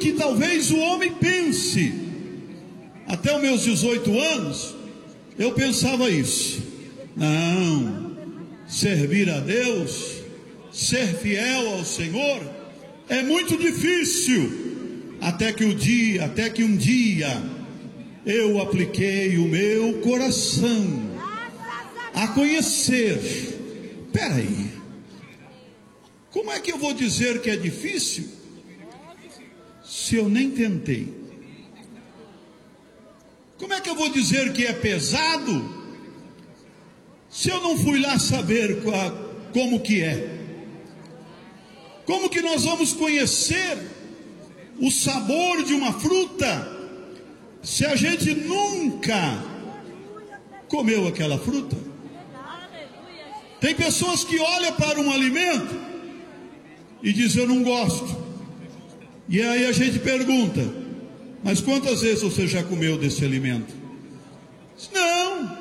que talvez o homem pense. Até os meus 18 anos, eu pensava isso. Não, servir a Deus, ser fiel ao Senhor, é muito difícil. Até que um dia, eu apliquei o meu coração a conhecer. Peraí, como é que eu vou dizer que é difícil se eu nem tentei? Como é que eu vou dizer que é pesado se eu não fui lá saber como que é? Como que nós vamos conhecer o sabor de uma fruta se a gente nunca comeu aquela fruta? Tem pessoas que olham para um alimento e dizem: eu não gosto. E aí a gente pergunta: mas quantas vezes você já comeu desse alimento? Não,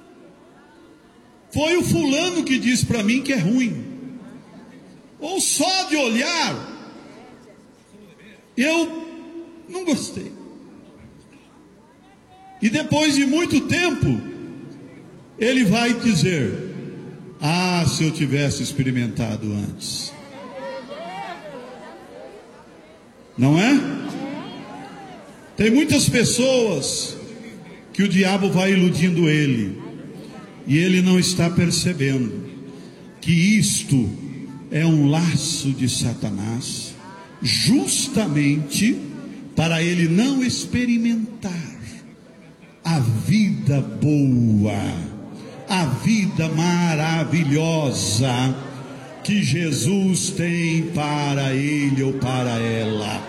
foi o fulano que disse para mim que é ruim. Ou só de olhar, eu não gostei. E depois de muito tempo, ele vai dizer: ah, se eu tivesse experimentado antes. Não é? Tem muitas pessoas que o diabo vai iludindo ele, e ele não está percebendo que isto é um laço de Satanás, justamente para ele não experimentar a vida boa, a vida maravilhosa que Jesus tem para ele ou para ela.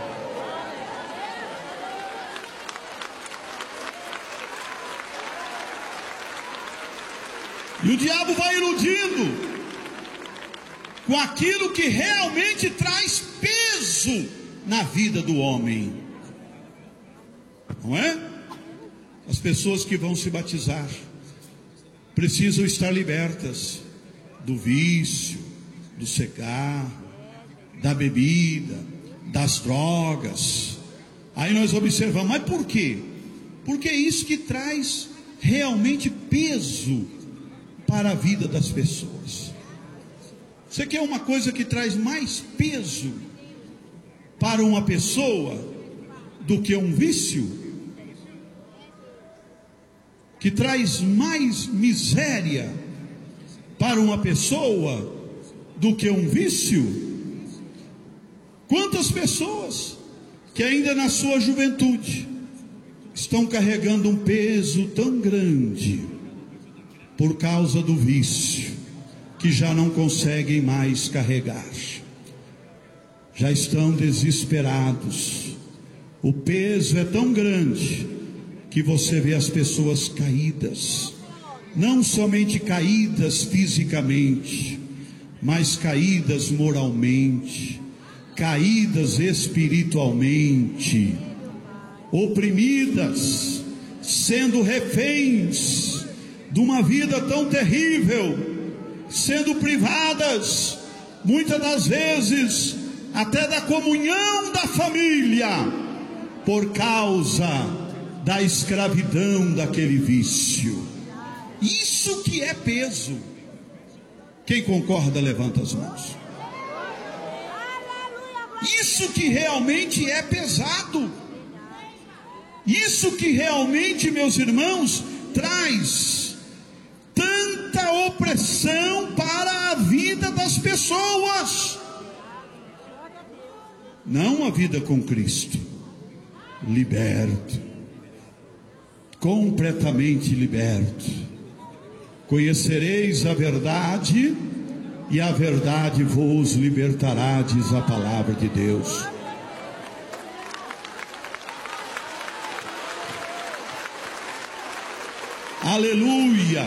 E o diabo vai iludindo com aquilo que realmente traz peso na vida do homem, não é? As pessoas que vão se batizar precisam estar libertas do vício, do cigarro, da bebida, das drogas. Aí nós observamos: mas por quê? Porque é isso que traz realmente peso para a vida das pessoas. Você quer uma coisa que traz mais peso para uma pessoa do que um vício? Que traz mais miséria para uma pessoa do que um vício? Quantas pessoas que ainda na sua juventude estão carregando um peso tão grande por causa do vício, que já não conseguem mais carregar, já estão desesperados. O peso é tão grande que você vê as pessoas caídas, não somente caídas fisicamente, mas caídas moralmente, caídas espiritualmente, oprimidas, sendo reféns de uma vida tão terrível, sendo privadas, muitas das vezes, até da comunhão da família, por causa da escravidão daquele vício. Isso que é peso. Quem concorda, levanta as mãos. Isso que realmente é pesado. Isso que realmente, meus irmãos, traz tanta opressão para a vida das pessoas. Não a vida com Cristo. Liberto, completamente liberto. Conhecereis a verdade, e a verdade vos libertará, diz a palavra de Deus. Aleluia!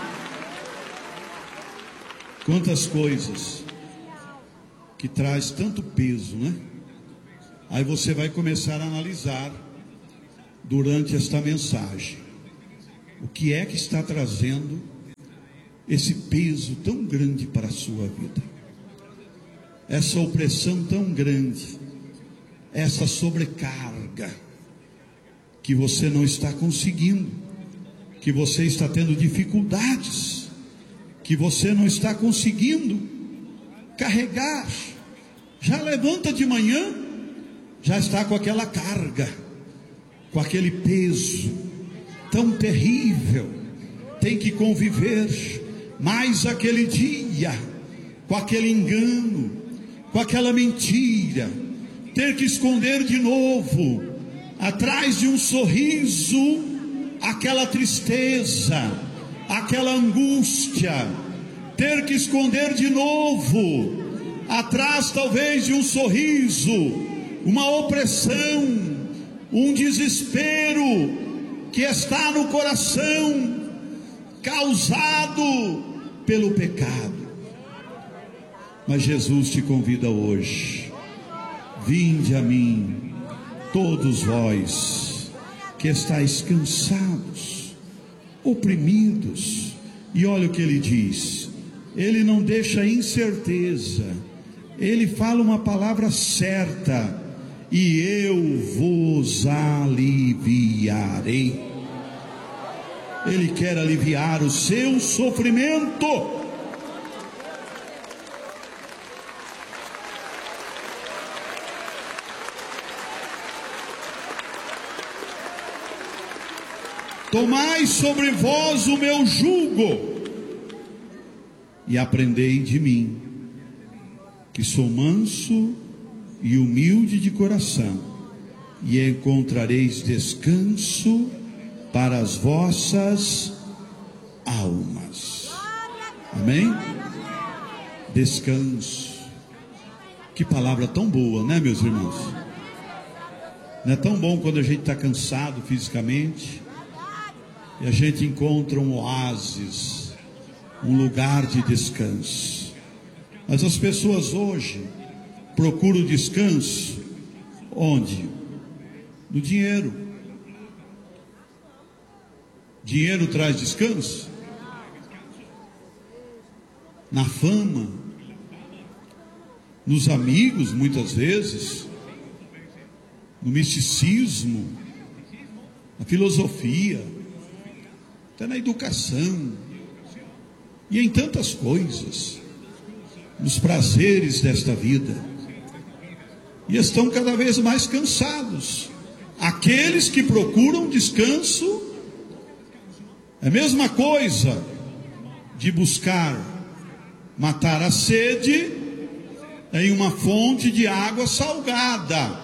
Quantas coisas que traz tanto peso, né? Aí você vai começar a analisar durante esta mensagem o que é que está trazendo esse peso tão grande para a sua vida, essa opressão tão grande, essa sobrecarga que você não está conseguindo, que você está tendo dificuldades, que você não está conseguindo carregar. Já levanta de manhã, já está com aquela carga, com aquele peso tão terrível, tem que conviver mais aquele dia, com aquele engano, com aquela mentira, ter que esconder de novo, atrás de um sorriso, aquela tristeza, aquela angústia, ter que esconder de novo, atrás talvez de um sorriso, uma opressão, um desespero que está no coração, causado pelo pecado. Mas Jesus te convida hoje: vinde a mim, todos vós que estáis cansados, oprimidos. E olha o que ele diz, ele não deixa incerteza, ele fala uma palavra certa: e eu vos aliviarei. Ele quer aliviar o seu sofrimento. Tomai sobre vós o meu jugo e aprendei de mim, que sou manso e humilde de coração, e encontrareis descanso para as vossas almas. Amém? Descanso. Que palavra tão boa, né, meus irmãos? Não é tão bom quando a gente está cansado fisicamente e a gente encontra um oásis, um lugar de descanso. Mas as pessoas hoje procuram descanso onde? No dinheiro. Dinheiro traz descanso? Na fama, nos amigos, muitas vezes, no misticismo, na filosofia, até na educação, e em tantas coisas, nos prazeres desta vida, e estão cada vez mais cansados. Aqueles que procuram descanso, é a mesma coisa de buscar matar a sede em uma fonte de água salgada.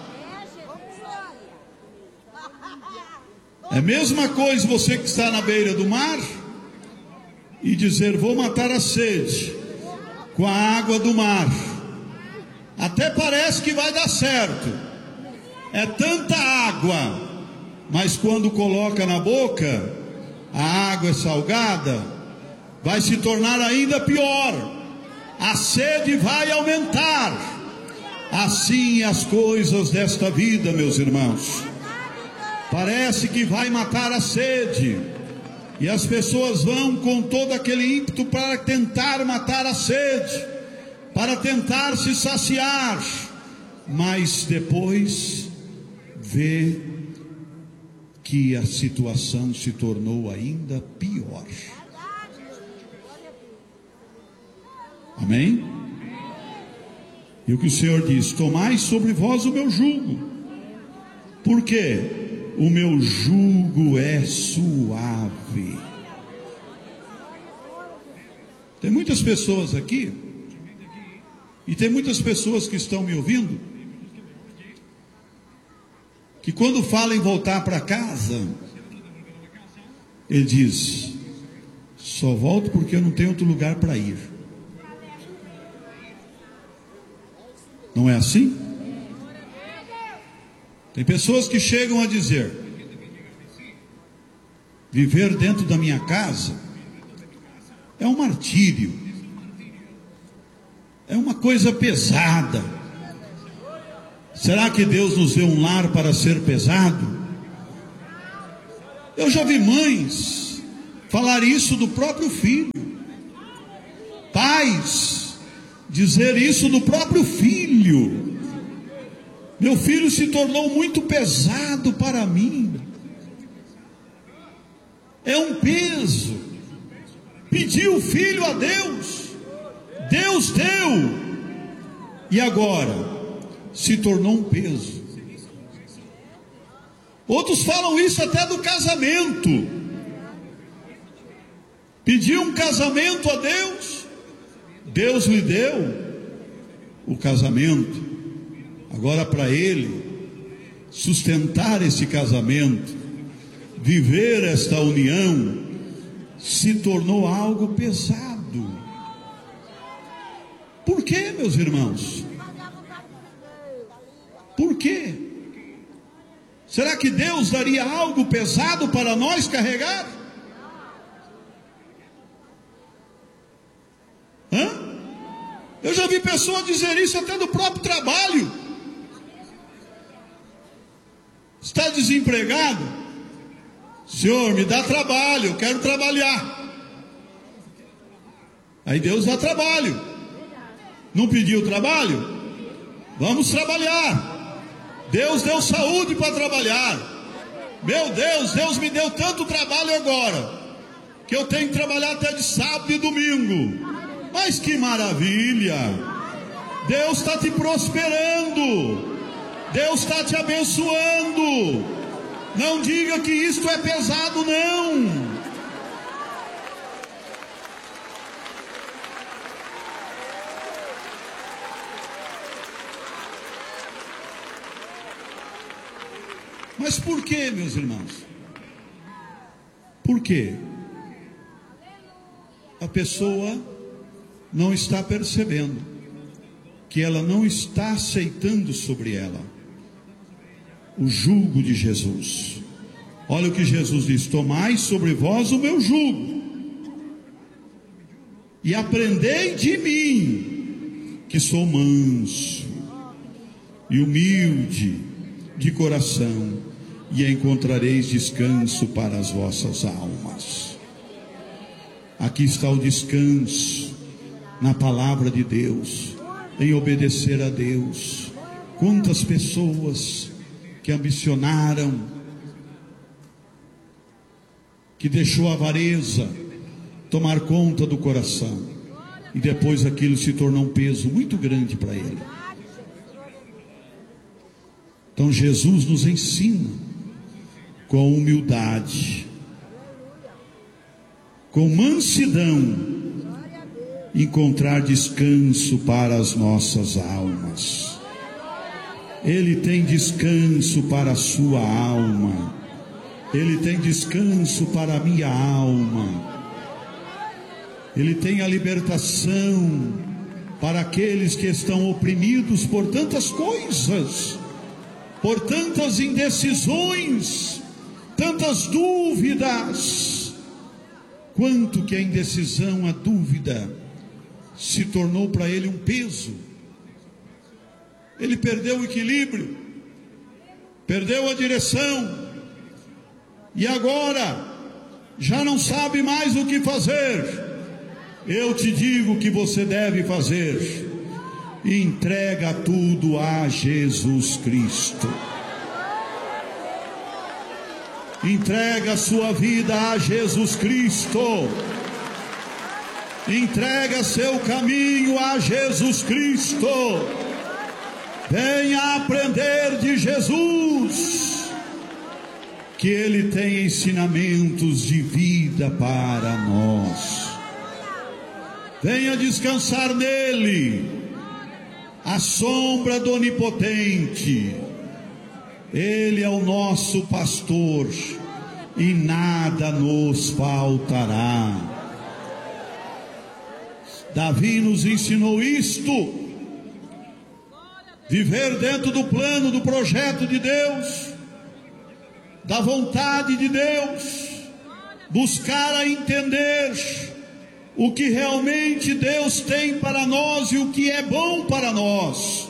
É a mesma coisa você que está na beira do mar e dizer: vou matar a sede com a água do mar. Até parece que vai dar certo, é tanta água, mas quando coloca na boca, a água é salgada, vai se tornar ainda pior, a sede vai aumentar. Assim as coisas desta vida, meus irmãos, parece que vai matar a sede, e as pessoas vão com todo aquele ímpeto para tentar matar a sede, para tentar se saciar, mas depois vê que a situação se tornou ainda pior. Amém? E o que o Senhor diz: tomai sobre vós o meu jugo, porque o meu jugo é suave. Tem muitas pessoas aqui, e tem muitas pessoas que estão me ouvindo, que quando fala em voltar para casa, ele diz: só volto porque eu não tenho outro lugar para ir. Não é assim? Tem pessoas que chegam a dizer: viver dentro da minha casa é um martírio, é uma coisa pesada. Será que Deus nos deu um lar para ser pesado? Eu já vi mães falar isso do próprio filho, pais dizer isso do próprio filho. Meu filho se tornou muito pesado para mim. É um peso. Pediu o filho a Deus, Deus deu, e agora se tornou um peso. Outros falam isso até do casamento. Pediu um casamento a Deus, Deus lhe deu o casamento. Agora, para ele sustentar esse casamento, viver esta união, se tornou algo pesado. Por quê, meus irmãos? Por quê? Será que Deus daria algo pesado para nós carregar? Eu já vi pessoas dizer isso até do próprio trabalho. Está desempregado? Senhor, me dá trabalho, eu quero trabalhar. Aí Deus dá trabalho. Não pediu trabalho? Vamos trabalhar. Deus deu saúde para trabalhar. Meu Deus, Deus me deu tanto trabalho agora, que eu tenho que trabalhar até de sábado e domingo. Mas que maravilha! Deus está te prosperando. Deus está te abençoando. Não diga que isto é pesado, não. Mas por que, meus irmãos? Por quê? A pessoa não está percebendo que ela não está aceitando sobre ela o jugo de Jesus. Olha o que Jesus diz: tomai sobre vós o meu jugo e aprendei de mim, que sou manso e humilde de coração, e encontrareis descanso para as vossas almas. Aqui está o descanso na palavra de Deus, em obedecer a Deus. Quantas pessoas que ambicionaram, que deixou a avareza tomar conta do coração, e depois aquilo se tornou um peso muito grande para ele. Então Jesus nos ensina com humildade, com mansidão, encontrar descanso para as nossas almas. Ele tem descanso para a sua alma. Ele tem descanso para a minha alma. Ele tem a libertação para aqueles que estão oprimidos por tantas coisas, por tantas indecisões, tantas dúvidas. Quanto que a indecisão, a dúvida, se tornou para ele um peso. Ele perdeu o equilíbrio, perdeu a direção, e agora já não sabe mais o que fazer. Eu te digo o que você deve fazer: entrega tudo a Jesus Cristo. Entrega a sua vida a Jesus Cristo. Entrega seu caminho a Jesus Cristo. Venha aprender de Jesus, que Ele tem ensinamentos de vida para nós. Venha descansar nele, à sombra do Onipotente. Ele é o nosso pastor e nada nos faltará. Davi nos ensinou isto: viver dentro do plano, do projeto de Deus, da vontade de Deus, buscar a entender o que realmente Deus tem para nós e o que é bom para nós.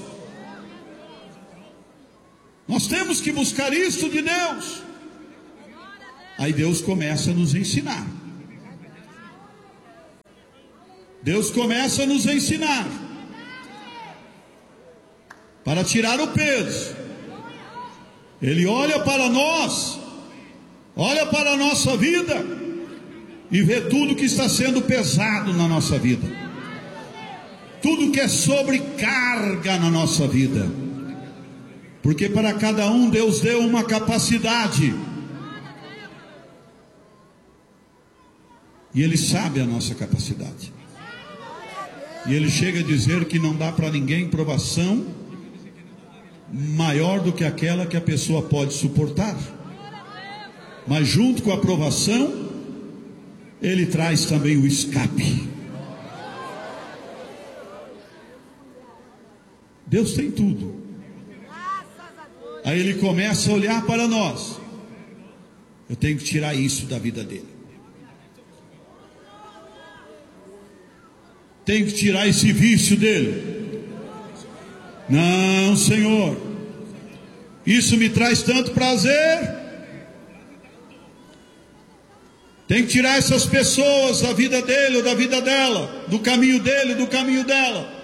Nós temos que buscar isso de Deus. Aí Deus começa a nos ensinar. Deus começa a nos ensinar para tirar o peso, Ele olha para nós, olha para a nossa vida e vê tudo que está sendo pesado na nossa vida, tudo que é sobrecarga na nossa vida, porque para cada um Deus deu uma capacidade, e Ele sabe a nossa capacidade, e Ele chega a dizer que não dá para ninguém provação maior do que aquela que a pessoa pode suportar, mas junto com a provação Ele traz também o escape. Deus tem tudo. Aí Ele começa a olhar para nós. Eu tenho que tirar isso da vida dele, tenho que tirar esse vício dele. Não, Senhor, isso me traz tanto prazer. Tem que tirar essas pessoas da vida dele ou da vida dela, do caminho dele, do caminho dela.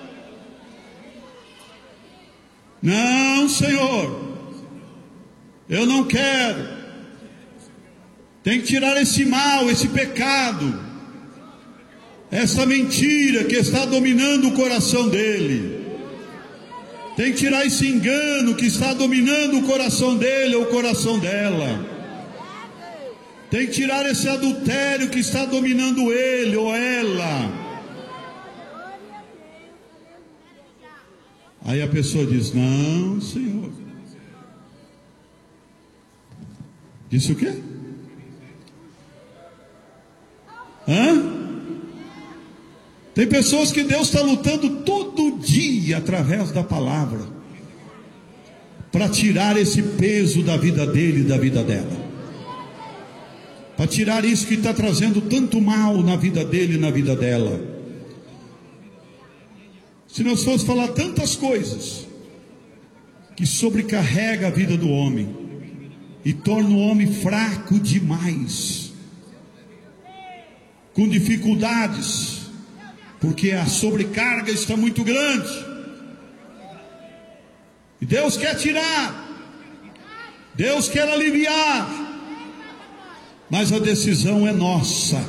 Não, Senhor, eu não quero. Tem que tirar esse mal, esse pecado, essa mentira que está dominando o coração dele. Tem que tirar esse engano que está dominando o coração dele ou o coração dela. Tem que tirar esse adultério que está dominando ele ou ela. Aí a pessoa diz: não, Senhor. Disse o quê? Tem pessoas que Deus está lutando todo dia através da palavra para tirar esse peso da vida dele e da vida dela, para tirar isso que está trazendo tanto mal na vida dele e na vida dela. Se nós formos falar tantas coisas que sobrecarrega a vida do homem e torna o homem fraco demais, com dificuldades, porque a sobrecarga está muito grande, e Deus quer tirar, Deus quer aliviar, mas a decisão é nossa,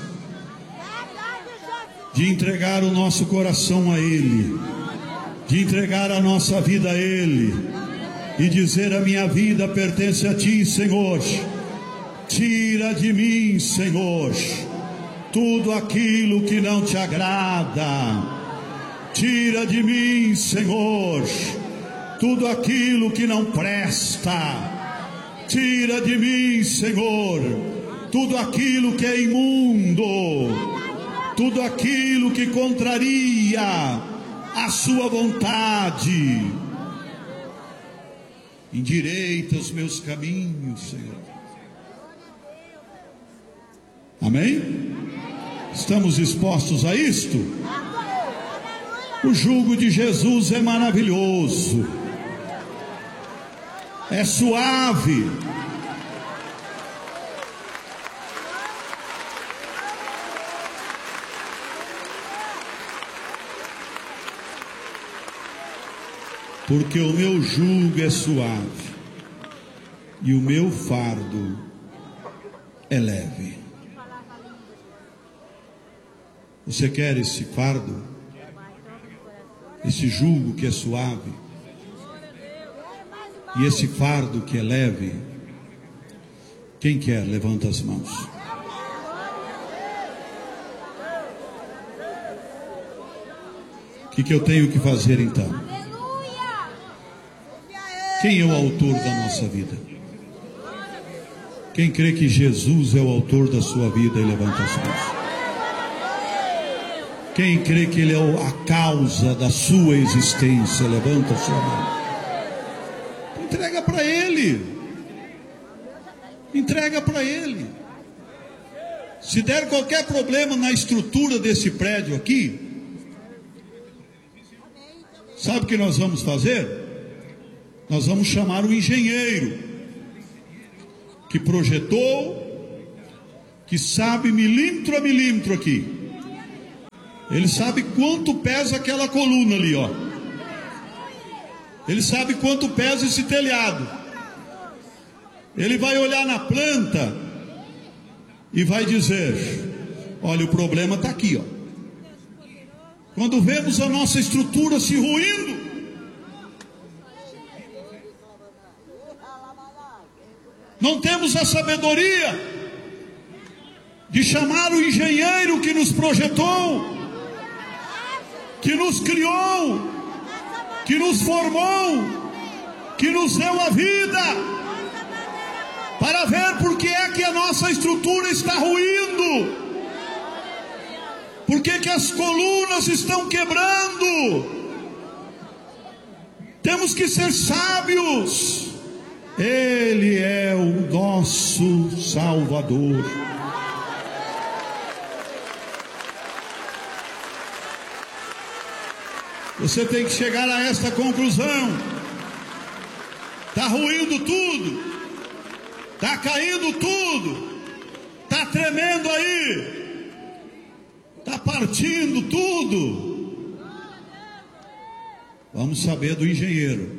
de entregar o nosso coração a Ele, de entregar a nossa vida a Ele, e dizer: a minha vida pertence a Ti, Senhor. Tira de mim, Senhor, tudo aquilo que não Te agrada. Tira de mim, Senhor, tudo aquilo que não presta. Tira de mim, Senhor, tudo aquilo que é imundo, tudo aquilo que contraria a Sua vontade. Endireita os meus caminhos, Senhor. Amém? Estamos dispostos a isto? O jugo de Jesus é maravilhoso, é suave. Porque o meu jugo é suave e o meu fardo é leve. Você quer esse fardo? Esse jugo que é suave e esse fardo que é leve? Quem quer? Levanta as mãos. O que eu tenho que fazer então? Quem é o autor da nossa vida? Quem crê que Jesus é o autor da sua vida, e levanta as mãos. Quem crê que Ele é a causa da sua existência, levanta a sua mão. Entrega para Ele. Entrega para Ele. Se der qualquer problema na estrutura desse prédio aqui, sabe o que nós vamos fazer? Nós vamos chamar o engenheiro que projetou, que sabe milímetro a milímetro aqui. Ele sabe quanto pesa aquela coluna ali, ó. Ele sabe quanto pesa esse telhado. Ele vai olhar na planta e vai dizer: olha, o problema está aqui, ó. Quando vemos a nossa estrutura se ruindo, não temos a sabedoria de chamar o engenheiro que nos projetou, que nos criou, que nos formou, que nos deu a vida, para ver por que é que a nossa estrutura está ruindo, por que que as colunas estão quebrando. Temos que ser sábios. Ele é o nosso Salvador. Você tem que chegar a esta conclusão. Está ruindo tudo, está caindo tudo, está tremendo aí, está partindo tudo. Vamos saber do engenheiro,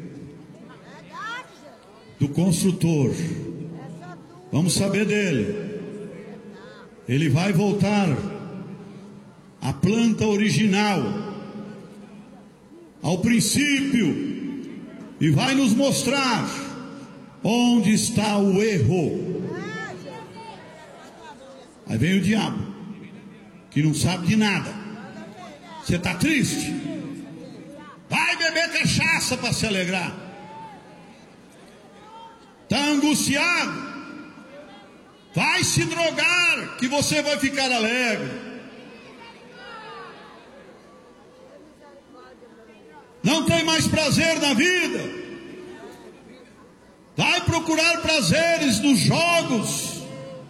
do construtor, vamos saber dele. Ele vai voltar à planta original, ao princípio, e vai nos mostrar onde está o erro. Aí vem o diabo, que não sabe de nada. Você está triste? Vai beber cachaça para se alegrar. Está angustiado? Vai se drogar, que você vai ficar alegre. Não tem mais prazer na vida? Vai procurar prazeres nos jogos,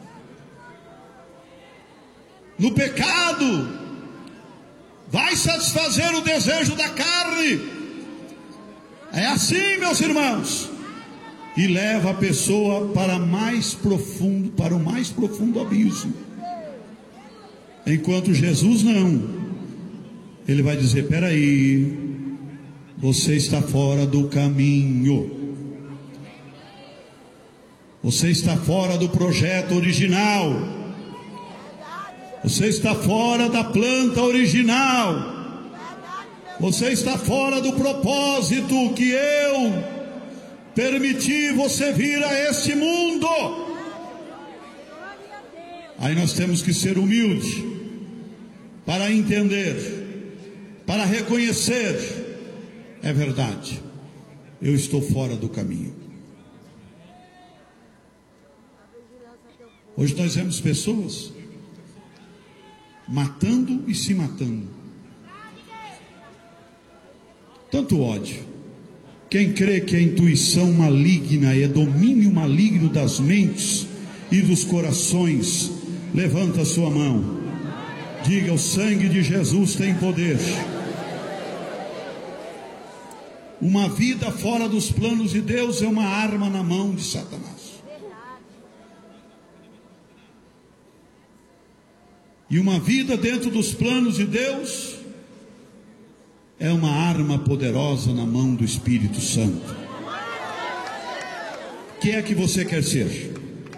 no pecado. Vai satisfazer o desejo da carne. É assim, meus irmãos. E leva a pessoa para o mais profundo abismo. Enquanto Jesus não. Ele vai dizer: peraí, você está fora do caminho. Você está fora do projeto original. Você está fora da planta original. Você está fora do propósito que eu permiti você vir a este mundo. Aí nós temos que ser humildes para entender, para reconhecer. É verdade, eu estou fora do caminho. Hoje nós vemos pessoas matando e se matando. Tanto ódio. Quem crê que a intuição maligna é domínio maligno das mentes e dos corações, levanta a sua mão. Diga: o sangue de Jesus tem poder. Uma vida fora dos planos de Deus é uma arma na mão de Satanás. E uma vida dentro dos planos de Deus é uma arma poderosa na mão do Espírito Santo. O que é que você quer ser?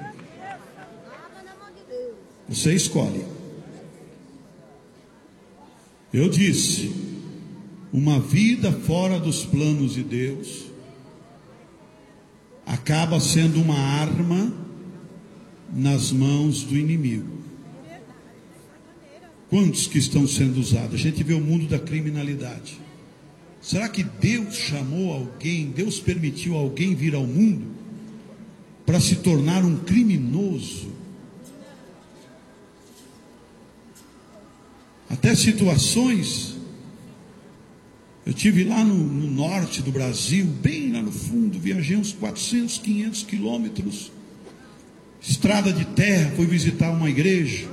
Você escolhe. Eu disse, uma vida fora dos planos de Deus acaba sendo uma arma nas mãos do inimigo. Quantos que estão sendo usados? A gente vê o mundo da criminalidade. Será que Deus chamou alguém, Deus permitiu alguém vir ao mundo para se tornar um criminoso? Até situações. Eu estive lá no norte do Brasil, bem lá no fundo, viajei uns 400, 500 quilômetros, estrada de terra, fui visitar uma igreja.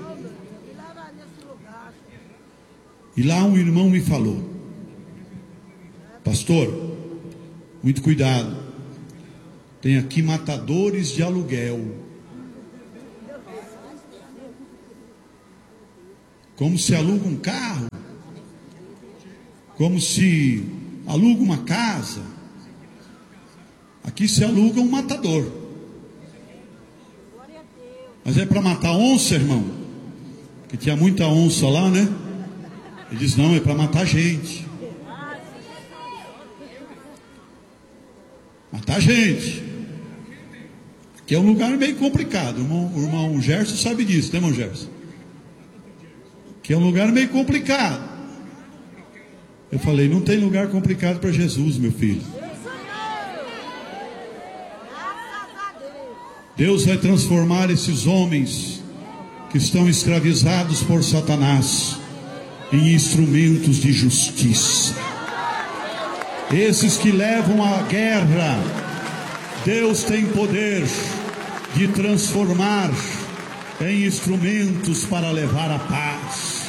E lá um irmão me falou: pastor, muito cuidado, tem aqui matadores de aluguel. Como se aluga um carro, como se aluga uma casa. Aqui se aluga um matador. Mas é para matar onça, irmão? Que tinha muita onça lá, né? Ele diz: não, é para matar gente. Matar gente. Que é um lugar meio complicado. O irmão Gerson sabe disso, né, irmão Gerson? Que é um lugar meio complicado. Eu falei: não tem lugar complicado para Jesus, meu filho. Deus vai transformar esses homens que estão escravizados por Satanás em instrumentos de justiça. Esses que levam a guerra, Deus tem poder de transformar em instrumentos para levar a paz.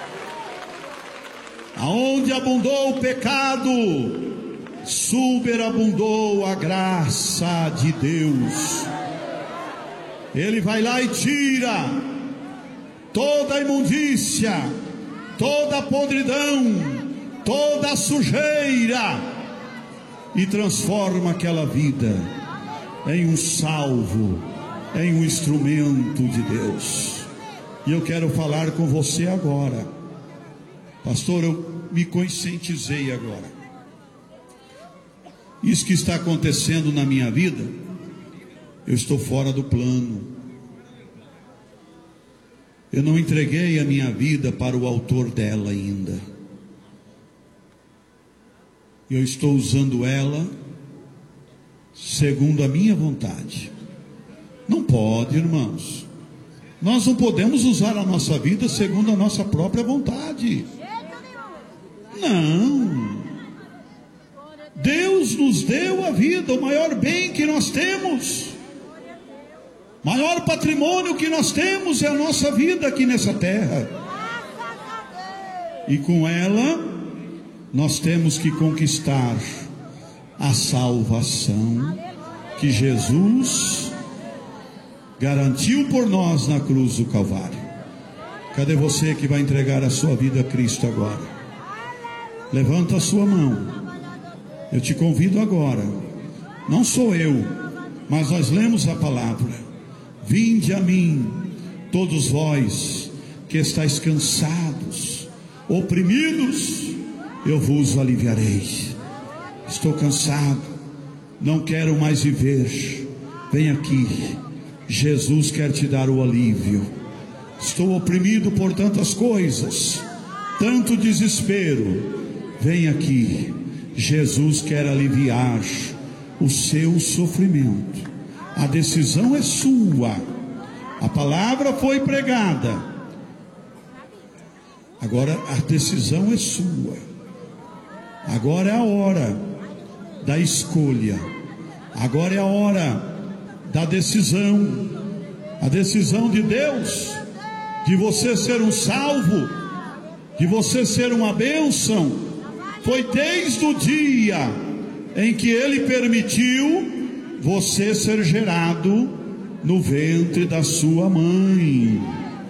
Aonde abundou o pecado, superabundou a graça de Deus. Ele vai lá e tira toda a imundícia, toda a podridão, toda a sujeira e transforma aquela vida em um salvo, em um instrumento de Deus. E eu quero falar com você agora. Pastor, eu me conscientizei agora. Isso que está acontecendo na minha vida, eu estou fora do plano. Eu não entreguei a minha vida para o autor dela ainda. Eu estou usando ela segundo a minha vontade. Não pode, irmãos. Nós não podemos usar a nossa vida segundo a nossa própria vontade. Não. Deus nos deu a vida, o maior bem que nós temos. Maior patrimônio que nós temos é a nossa vida aqui nessa terra. E com ela nós temos que conquistar a salvação que Jesus garantiu por nós na cruz do Calvário. Cadê você que vai entregar a sua vida a Cristo agora? Levanta a sua mão. Eu te convido agora. Não sou eu, mas nós lemos a palavra. Vinde a mim, todos vós que estáis cansados, oprimidos, eu vos aliviarei. Estou cansado, não quero mais viver. Vem aqui, Jesus quer te dar o alívio. Estou oprimido por tantas coisas, tanto desespero. Vem aqui, Jesus quer aliviar o seu sofrimento. A decisão é sua. A palavra foi pregada. Agora a decisão é sua. Agora é a hora da escolha. Agora é a hora da decisão. A decisão de Deus de você ser um salvo, de você ser uma bênção, foi desde o dia em que Ele permitiu você ser gerado no ventre da sua mãe.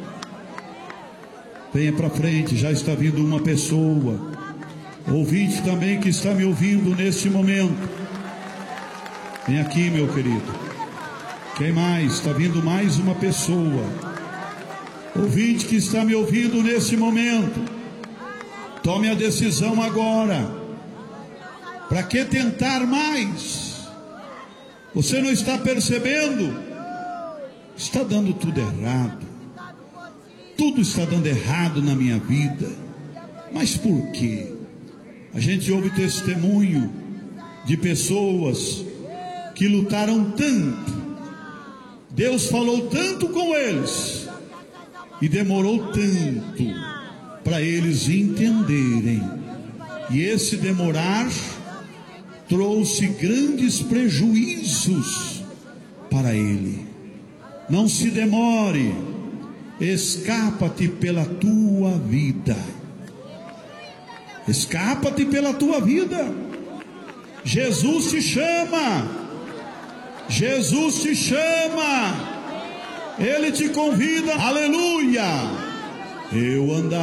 Venha para frente, já está vindo uma pessoa. Ouvinte também que está me ouvindo neste momento. Vem aqui, meu querido. Quem mais? Está vindo mais uma pessoa. Ouvinte que está me ouvindo neste momento. Tome a decisão agora. Para que tentar mais? Você não está percebendo? Está dando tudo errado. Tudo está dando errado na minha vida. Mas por quê? A gente ouve testemunho de pessoas que lutaram tanto. Deus falou tanto com eles. E demorou tanto para eles entenderem. E esse demorar trouxe grandes prejuízos para ele. Não se demore, escapa-te pela tua vida. Escapa-te pela tua vida. Jesus te chama. Jesus te chama. Ele te convida. Aleluia. Eu andar